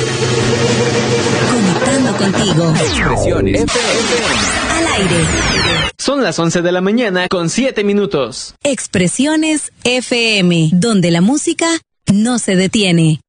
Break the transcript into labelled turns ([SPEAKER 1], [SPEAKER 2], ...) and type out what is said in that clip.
[SPEAKER 1] Conectando contigo.
[SPEAKER 2] Expresiones FM.
[SPEAKER 1] Al aire.
[SPEAKER 3] Son las 11 de la mañana con 7 minutos.
[SPEAKER 1] Expresiones FM, donde la música no se detiene.